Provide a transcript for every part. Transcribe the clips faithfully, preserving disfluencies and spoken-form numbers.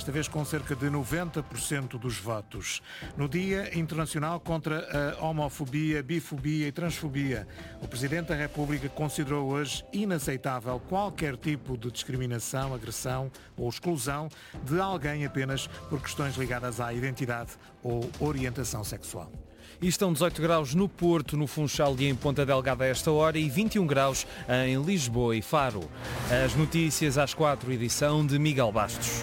desta vez com cerca de noventa por cento dos votos. No Dia Internacional contra a Homofobia, Bifobia e Transfobia, o Presidente da República considerou hoje inaceitável qualquer tipo de discriminação, agressão ou exclusão de alguém apenas por questões ligadas à identidade ou orientação sexual. E estão dezoito graus no Porto, no Funchal e em Ponta Delgada a esta hora e vinte e um graus em Lisboa e Faro. As notícias às quatro, edição de Miguel Bastos.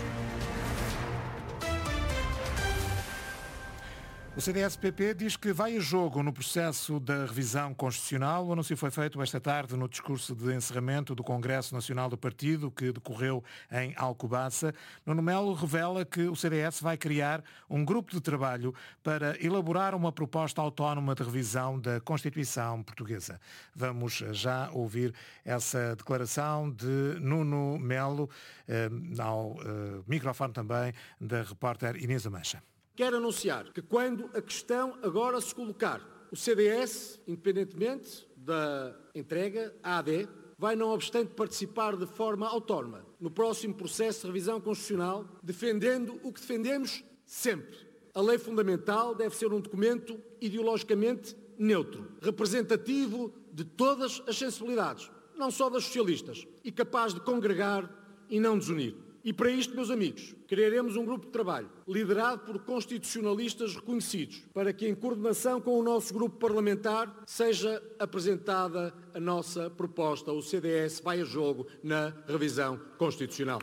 O C D S-P P diz que vai a jogo no processo da revisão constitucional. O anúncio foi feito esta tarde no discurso de encerramento do Congresso Nacional do Partido, que decorreu em Alcobaça. Nuno Melo revela que o C D S vai criar um grupo de trabalho para elaborar uma proposta autónoma de revisão da Constituição portuguesa. Vamos já ouvir essa declaração de Nuno Melo, eh, ao eh, microfone também da repórter Inês Amancha. Quero anunciar que quando a questão agora se colocar, o C D S, independentemente da entrega à A D, vai não obstante participar de forma autónoma no próximo processo de revisão constitucional, defendendo o que defendemos sempre. A lei fundamental deve ser um documento ideologicamente neutro, representativo de todas as sensibilidades, não só das socialistas, e capaz de congregar e não desunir. E para isto, meus amigos, criaremos um grupo de trabalho liderado por constitucionalistas reconhecidos para que, em coordenação com o nosso grupo parlamentar, seja apresentada a nossa proposta. O C D S vai a jogo na revisão constitucional.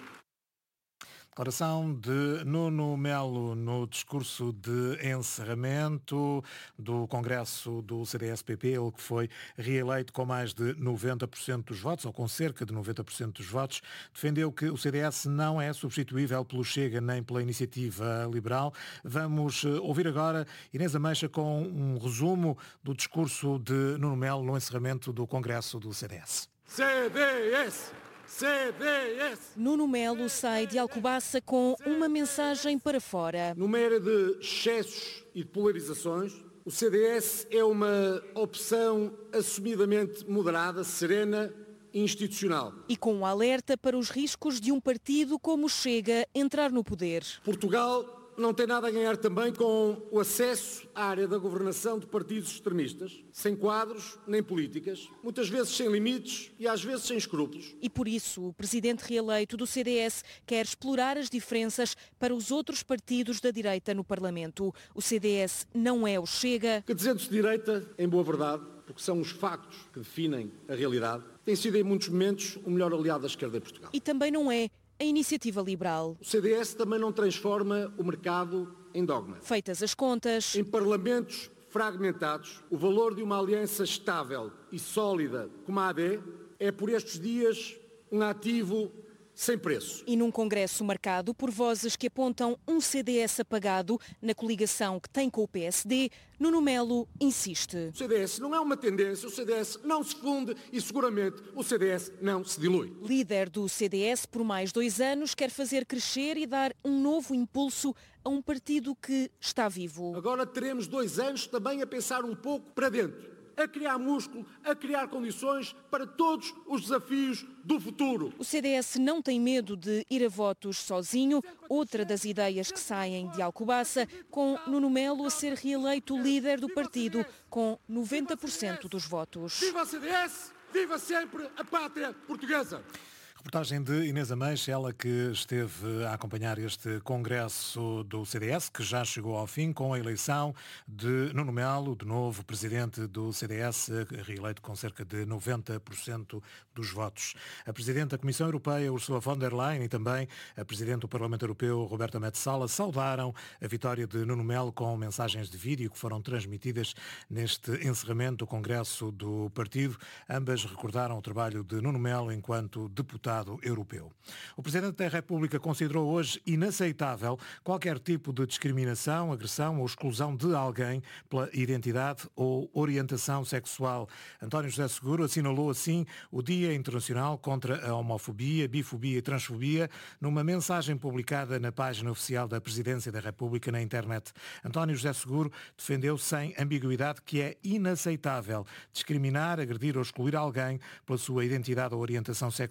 Declaração de Nuno Melo no discurso de encerramento do Congresso do C D S-P P, ele que foi reeleito com mais de noventa por cento dos votos, ou com cerca de noventa por cento dos votos, defendeu que o C D S não é substituível pelo Chega nem pela Iniciativa Liberal. Vamos ouvir agora Inês Amancha com um resumo do discurso de Nuno Melo no encerramento do Congresso do C D S. C D S! C D S! Nuno Melo sai de Alcobaça com uma mensagem para fora. Numa era de excessos e de polarizações, o C D S é uma opção assumidamente moderada, serena e institucional. E com um alerta para os riscos de um partido como o Chega entrar no poder. Portugal não tem nada a ganhar também com o acesso à área da governação de partidos extremistas, sem quadros nem políticas, muitas vezes sem limites e às vezes sem escrúpulos. E por isso o presidente reeleito do C D S quer explorar as diferenças para os outros partidos da direita no Parlamento. O C D S não é o Chega. Que dizendo-se direita, em boa verdade, porque são os factos que definem a realidade, tem sido em muitos momentos o melhor aliado da esquerda em Portugal. E também não é a Iniciativa Liberal. O C D S também não transforma o mercado em dogma. Feitas as contas, em parlamentos fragmentados, o valor de uma aliança estável e sólida como a A D é por estes dias um ativo sem preço. E num congresso marcado por vozes que apontam um C D S apagado na coligação que tem com o P S D, Nuno Melo insiste. O C D S não é uma tendência, o C D S não se funde e seguramente o C D S não se dilui. Líder do C D S por mais dois anos, quer fazer crescer e dar um novo impulso a um partido que está vivo. Agora teremos dois anos também a pensar um pouco para dentro, a criar músculo, a criar condições para todos os desafios do futuro. O C D S não tem medo de ir a votos sozinho, outra das ideias que saem de Alcobaça, com Nuno Melo a ser reeleito líder do partido, com noventa por cento dos votos. Viva o C D S! Viva sempre a pátria portuguesa! Reportagem de Inês Amancha, ela que esteve a acompanhar este congresso do C D S, que já chegou ao fim com a eleição de Nuno Melo, de novo presidente do C D S, reeleito com cerca de noventa por cento dos votos. A presidente da Comissão Europeia, Ursula von der Leyen, e também a presidente do Parlamento Europeu, Roberta Metsola, saudaram a vitória de Nuno Melo com mensagens de vídeo que foram transmitidas neste encerramento do congresso do partido. Ambas recordaram o trabalho de Nuno Melo enquanto deputado europeu. O Presidente da República considerou hoje inaceitável qualquer tipo de discriminação, agressão ou exclusão de alguém pela identidade ou orientação sexual. António José Seguro assinalou assim o Dia Internacional contra a Homofobia, Bifobia e Transfobia numa mensagem publicada na página oficial da Presidência da República na internet. António José Seguro defendeu sem ambiguidade que é inaceitável discriminar, agredir ou excluir alguém pela sua identidade ou orientação sexual e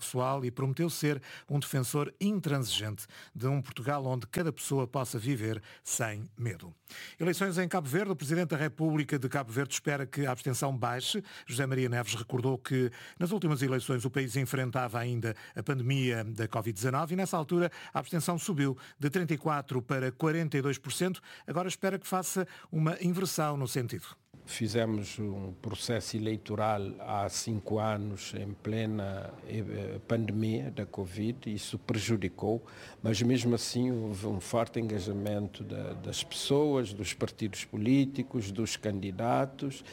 e prometeu ser um defensor intransigente de um Portugal onde cada pessoa possa viver sem medo. Eleições em Cabo Verde. O Presidente da República de Cabo Verde espera que a abstenção baixe. José Maria Neves recordou que nas últimas eleições o país enfrentava ainda a pandemia da covid dezanove e nessa altura a abstenção subiu de trinta e quatro por cento para quarenta e dois por cento. Agora espera que faça uma inversão no sentido. Fizemos um processo eleitoral há cinco anos em plena pandemia da Covid, isso prejudicou, mas mesmo assim houve um forte engajamento das pessoas, dos partidos políticos, dos candidatos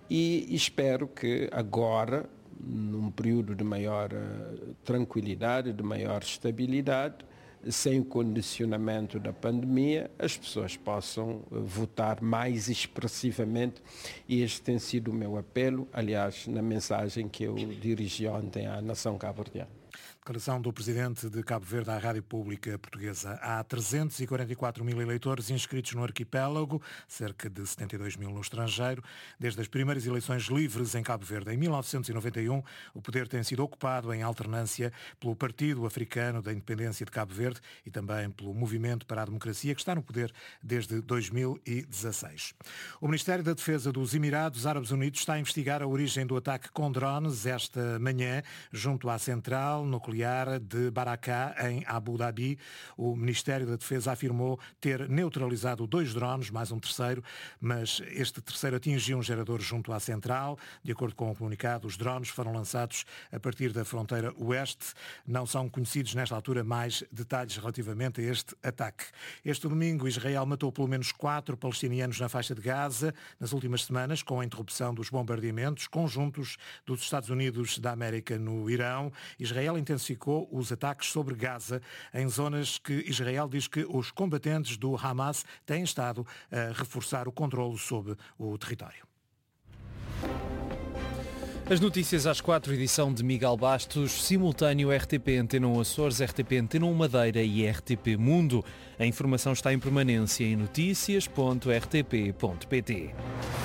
e espero que agora, num período de maior tranquilidade, de maior estabilidade, sem o condicionamento da pandemia, as pessoas possam votar mais expressivamente e este tem sido o meu apelo, aliás, na mensagem que eu dirigi ontem à nação cabo-verdiana. Declaração do Presidente de Cabo Verde à Rádio Pública Portuguesa. Há trezentos e quarenta e quatro mil eleitores inscritos no arquipélago, cerca de setenta e dois mil no estrangeiro. Desde as primeiras eleições livres em Cabo Verde, em mil novecentos e noventa e um, o poder tem sido ocupado em alternância pelo Partido Africano da Independência de Cabo Verde e também pelo Movimento para a Democracia, que está no poder desde dois mil e dezasseis. O Ministério da Defesa dos Emirados Árabes Unidos está a investigar a origem do ataque com drones esta manhã, junto à central nuclear de Baraká, em Abu Dhabi. O Ministério da Defesa afirmou ter neutralizado dois drones, mais um terceiro, mas este terceiro atingiu um gerador junto à central. De acordo com o comunicado, os drones foram lançados a partir da fronteira oeste. Não são conhecidos nesta altura mais detalhes relativamente a este ataque. Este domingo, Israel matou pelo menos quatro palestinianos na faixa de Gaza nas últimas semanas, com a interrupção dos bombardeamentos conjuntos dos Estados Unidos da América no Irão. Israel intensificou os ataques sobre Gaza em zonas que Israel diz que os combatentes do Hamas têm estado a reforçar o controlo sobre o território. As notícias às quatro, edição de Miguel Bastos, simultâneo R T P Antena um Açores, R T P Antena um Madeira e R T P Mundo. A informação está em permanência em notícias ponto r t p ponto p t.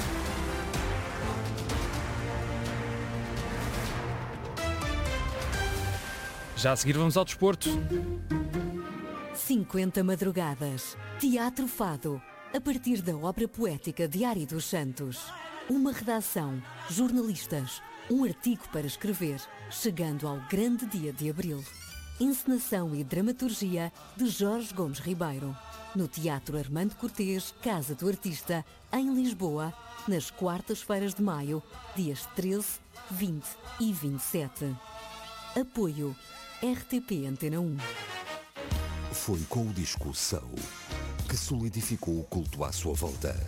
Já a seguir vamos ao desporto. cinquenta madrugadas. Teatro Fado. A partir da obra poética de Ari dos Santos. Uma redação, jornalistas, um artigo para escrever, chegando ao grande dia de abril. Encenação e dramaturgia de Jorge Gomes Ribeiro. No Teatro Armando Cortês, Casa do Artista, em Lisboa, nas quartas-feiras de maio, dias treze, vinte e vinte e sete. Apoio R T P Antena um. Foi com o disco Soul que solidificou o culto à sua volta.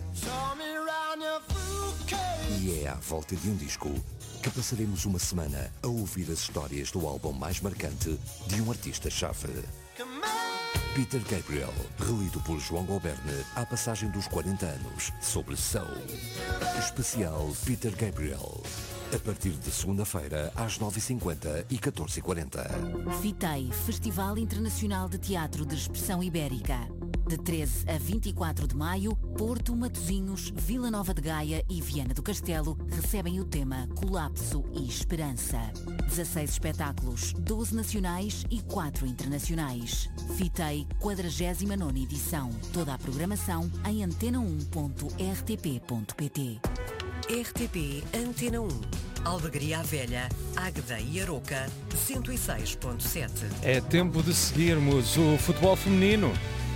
E é à volta de um disco que passaremos uma semana a ouvir as histórias do álbum mais marcante de um artista-chave. Peter Gabriel, relido por João Goberne à passagem dos quarenta anos, sobre Soul. Especial Peter Gabriel. A partir de segunda-feira, às nove e cinquenta e catorze e quarenta. FITEI, Festival Internacional de Teatro de Expressão Ibérica. De treze a vinte e quatro de maio, Porto, Matosinhos, Vila Nova de Gaia e Viana do Castelo recebem o tema Colapso e Esperança. dezasseis espetáculos, doze nacionais e quatro internacionais. FITEI, quadragésima nona edição. Toda a programação em antena um ponto r t p ponto p t. R T P Antena um. Albergaria à Velha, Águeda e Aroca, cento e seis ponto sete. É tempo de seguirmos o futebol feminino.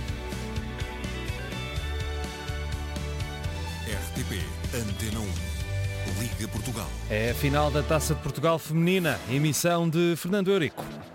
R T P Antena um. Liga Portugal. É a final da Taça de Portugal Feminina, emissão de Fernando Eurico.